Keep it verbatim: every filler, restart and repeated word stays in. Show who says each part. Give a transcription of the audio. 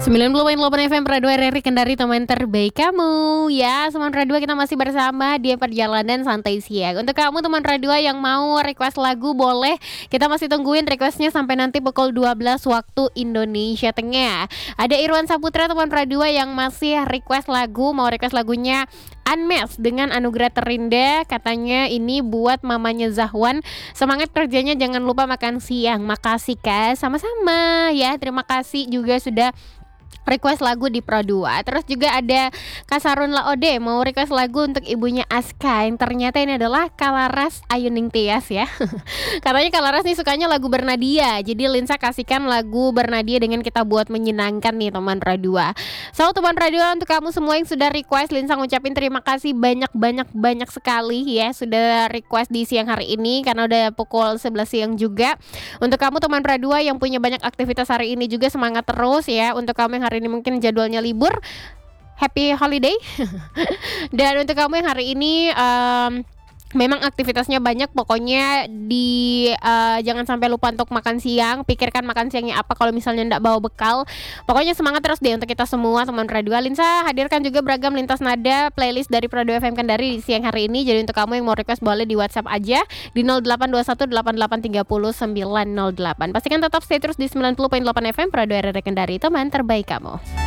Speaker 1: sembilan puluh koma delapan F M Radio R R I Kendari, teman terbaik kamu. Ya, teman Radio kita masih bersama di perjalanan santai siang. Untuk kamu teman Radio yang mau request lagu boleh. Kita masih tungguin requestnya sampai nanti pukul dua belas waktu Indonesia Tengah. Ada Irwan Saputra teman Radio yang masih request lagu, mau request lagunya Unmasked dengan Anugerah Terindah. Katanya ini buat mamanya Zahwan. Semangat kerjanya, jangan lupa makan siang. Makasih Kak, sama-sama ya. Terima kasih juga sudah request lagu di Pro dua. Terus juga ada Kasarun Laode mau request lagu untuk ibunya Aska, yang ternyata ini adalah Kalaras Ayuning Tias ya. Katanya Kalaras nih sukanya lagu Bernadia. Jadi Linsa kasihkan lagu Bernadia dengan Kita Buat Menyenangkan nih teman Pro dua. So teman Pro dua, untuk kamu semua yang sudah request, Linsa ngucapin terima kasih banyak-banyak-banyak sekali ya sudah request di siang hari ini karena udah pukul sebelas siang juga. Untuk kamu teman Pro dua yang punya banyak aktivitas hari ini juga semangat terus ya. Untuk kamu yang hari ini mungkin jadwalnya libur, happy holiday. Dan untuk kamu yang hari ini um, memang aktivitasnya banyak, pokoknya di uh, jangan sampai lupa untuk makan siang. Pikirkan makan siangnya apa kalau misalnya ndak bawa bekal. Pokoknya semangat terus deh untuk kita semua teman Radio. Linsa hadirkan juga beragam lintas nada playlist dari Pro dua F M Kendari di siang hari ini. Jadi untuk kamu yang mau request boleh di WhatsApp aja di nol delapan dua satu delapan delapan tiga nol sembilan nol delapan. Pastikan tetap stay terus di sembilan puluh koma delapan F M Pro dua R R I Kendari, teman terbaik kamu.